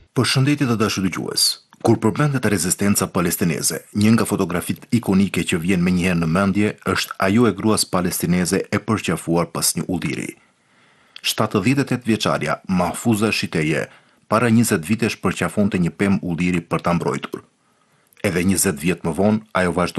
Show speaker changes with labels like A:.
A: Përshëndetje të dashur dëgjues. Kur përmendet rezistenca palestineze, një nga fotografitë ikonike që vjen menjëherë në mendje është ajo e gruas palestineze e përqafuar pas një ulliri. 78 vjeçarja Mahfuza Shiteje para 20 vitesh përqafonte një pemë ulliri për ta mbrojtur. Edhe 20 vjet më vonë, ajo vazhdon